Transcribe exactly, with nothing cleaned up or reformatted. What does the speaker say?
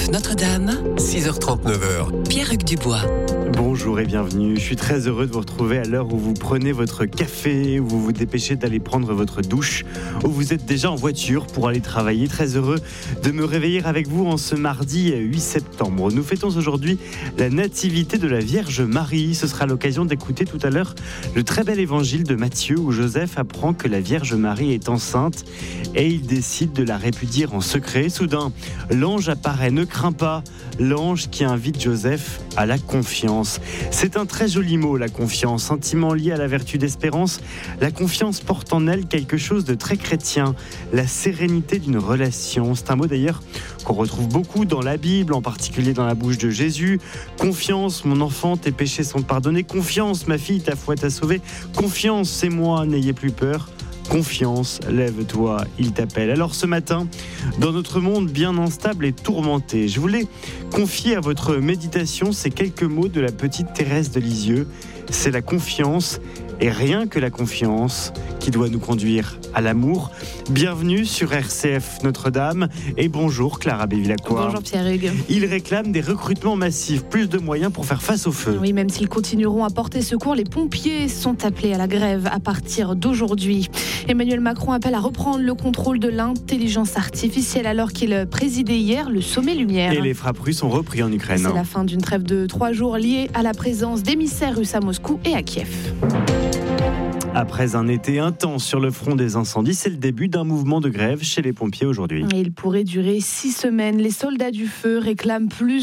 F Notre-Dame, six heures trente, neuf heures. Pierre-Hugues Dubois. Bonjour et bienvenue. Je suis très heureux de vous retrouver à l'heure où vous prenez votre café, où vous vous dépêchez d'aller prendre votre douche, où vous êtes déjà en voiture pour aller travailler. Très heureux de me réveiller avec vous en ce mardi huit septembre. Nous fêtons aujourd'hui la nativité de la Vierge Marie. Ce sera l'occasion d'écouter tout à l'heure le très bel évangile de Matthieu où Joseph apprend que la Vierge Marie est enceinte et il décide de la répudier en secret. Soudain, l'ange apparaît. Ne crains pas, l'ange qui invite Joseph à la confiance. C'est un très joli mot, la confiance, intimement liée à la vertu d'espérance. La confiance porte en elle quelque chose de très chrétien, la sérénité d'une relation. C'est un mot d'ailleurs qu'on retrouve beaucoup dans la Bible, en particulier dans la bouche de Jésus. Confiance, mon enfant, tes péchés sont pardonnés. Confiance, ma fille, ta foi t'a sauvé. Confiance, c'est moi, n'ayez plus peur. Confiance, lève-toi, il t'appelle. Alors ce matin, dans notre monde bien instable et tourmenté, je voulais confier à votre méditation ces quelques mots de la petite Thérèse de Lisieux. C'est la confiance et rien que la confiance qui doit nous conduire à l'amour. Bienvenue sur R C F Notre-Dame et bonjour Clara Bévilacqua. Bonjour Pierre-Hugues. Ils réclament des recrutements massifs, plus de moyens pour faire face au feu. Oui, même s'ils continueront à porter secours, les pompiers sont appelés à la grève à partir d'aujourd'hui. Emmanuel Macron appelle à reprendre le contrôle de l'intelligence artificielle alors qu'il présidait hier le sommet Lumière. Et les frappes russes ont repris en Ukraine. C'est la fin d'une trêve de trois jours liée à la présence d'émissaires russes à Moscou et à Kiev. Après un été intense sur le front des incendies, c'est le début d'un mouvement de grève chez les pompiers aujourd'hui. Et il pourrait durer six semaines. Les soldats du feu réclament plus